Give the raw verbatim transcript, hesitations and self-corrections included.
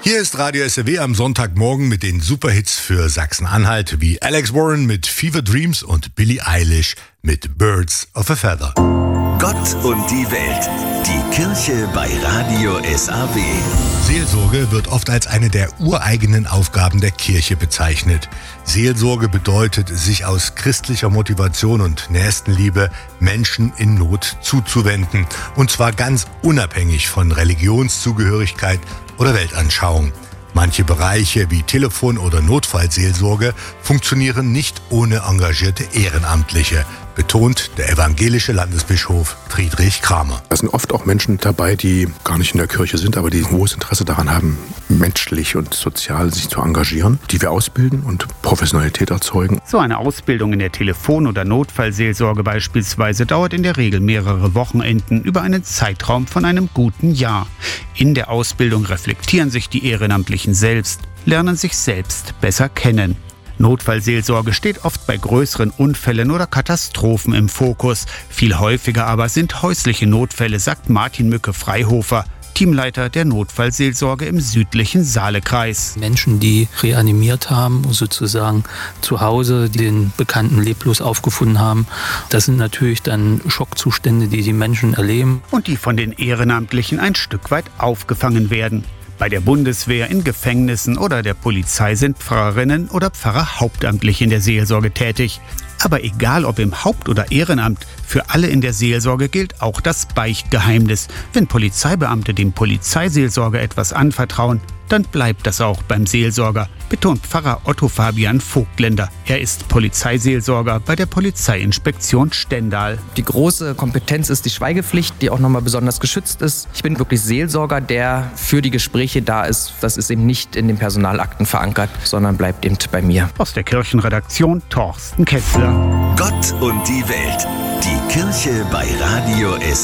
Hier ist Radio S R W am Sonntagmorgen mit den Superhits für Sachsen-Anhalt wie Alex Warren mit Fever Dreams und Billie Eilish mit Birds of a Feather. Gott und die Welt. Die Kirche bei Radio S R W. Seelsorge wird oft als eine der ureigenen Aufgaben der Kirche bezeichnet. Seelsorge bedeutet, sich aus christlicher Motivation und Nächstenliebe Menschen in Not zuzuwenden. Und zwar ganz unabhängig von Religionszugehörigkeit oder Weltanschauung. Manche Bereiche wie Telefon- oder Notfallseelsorge funktionieren nicht ohne engagierte Ehrenamtliche, betont der evangelische Landesbischof Friedrich Kramer. Da sind oft auch Menschen dabei, die gar nicht in der Kirche sind, aber die ein hohes Interesse daran haben, menschlich und sozial sich zu engagieren, die wir ausbilden und Professionalität erzeugen. So eine Ausbildung in der Telefon- oder Notfallseelsorge beispielsweise dauert in der Regel mehrere Wochenenden über einen Zeitraum von einem guten Jahr. In der Ausbildung reflektieren sich die Ehrenamtlichen selbst, lernen sich selbst besser kennen. Notfallseelsorge steht oft bei größeren Unfällen oder Katastrophen im Fokus. Viel häufiger aber sind häusliche Notfälle, sagt Martin Mücke-Freihofer, Teamleiter der Notfallseelsorge im südlichen Saalekreis. Menschen, die reanimiert haben, sozusagen zu Hause den Bekannten leblos aufgefunden haben, das sind natürlich dann Schockzustände, die die Menschen erleben. Und die von den Ehrenamtlichen ein Stück weit aufgefangen werden. Bei der Bundeswehr, in Gefängnissen oder der Polizei sind Pfarrerinnen oder Pfarrer hauptamtlich in der Seelsorge tätig. Aber egal ob im Haupt- oder Ehrenamt, für alle in der Seelsorge gilt auch das Beichtgeheimnis. Wenn Polizeibeamte dem Polizeiseelsorger etwas anvertrauen, dann bleibt das auch beim Seelsorger, betont Pfarrer Otto Fabian Vogtländer. Er ist Polizeiseelsorger bei der Polizeiinspektion Stendal. Die große Kompetenz ist die Schweigepflicht, die auch nochmal besonders geschützt ist. Ich bin wirklich Seelsorger, der für die Gespräche da ist. Das ist eben nicht in den Personalakten verankert, sondern bleibt eben bei mir. Aus der Kirchenredaktion Torsten Kessler. Gott und die Welt. Die Kirche bei Radio S R W.